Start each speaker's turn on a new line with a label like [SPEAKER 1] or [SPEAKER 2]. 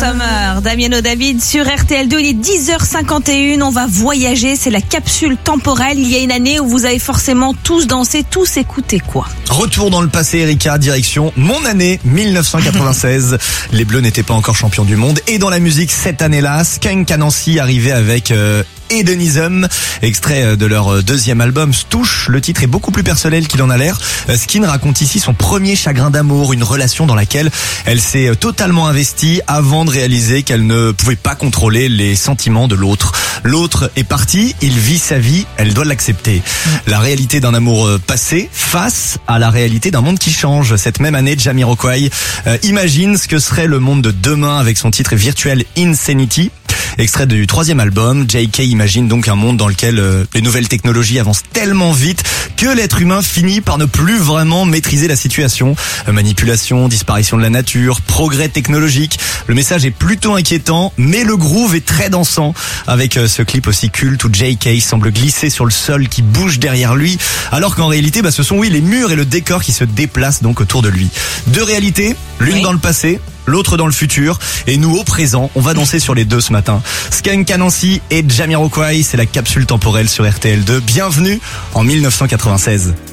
[SPEAKER 1] Summer, Damiano David sur RTL2, il est 10h51, on va voyager, c'est la capsule temporelle. Il y a une année où vous avez forcément tous dansé, tous écouté quoi?
[SPEAKER 2] Retour dans le passé, Erika, direction mon année 1996. Les Bleus n'étaient pas encore champions du monde. Et dans la musique, cette année-là, Skunk à Nancy arrivait avec Hedonism, extrait de leur deuxième album Stouche. Le titre est beaucoup plus personnel qu'il en a l'air. Skin raconte ici son premier chagrin d'amour, une relation dans laquelle elle s'est totalement investie avant de réaliser qu'elle ne pouvait pas contrôler les sentiments de l'autre. L'autre est parti, il vit sa vie, elle doit l'accepter. La réalité d'un amour passé face à la réalité d'un monde qui change. Cette même année, Jamiroquai imagine ce que serait le monde de demain avec son titre Virtual Insanity. Extrait du troisième album, JK imagine donc un monde dans lequel les nouvelles technologies avancent tellement vite que l'être humain finit par ne plus vraiment maîtriser la situation. Manipulation, disparition de la nature, progrès technologique. Le message est plutôt inquiétant, mais le groove est très dansant avec ce clip aussi culte où JK semble glisser sur le sol qui bouge derrière lui, alors qu'en réalité, ce sont les murs et le décor qui se déplacent donc autour de lui. Deux réalités, l'une dans le passé, l'autre dans le futur, et nous au présent, on va danser sur les deux ce matin. Skunk à Nancy et Jamiroquai, c'est la capsule temporelle sur RTL2. Bienvenue en 1996.